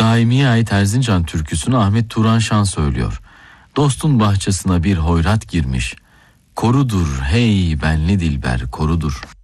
Daimi'ye ait Erzincan türküsünü Ahmet Turan Şan söylüyor. Dostun bahçesine bir hoyrat girmiş. Korudur hey benli dilber korudur.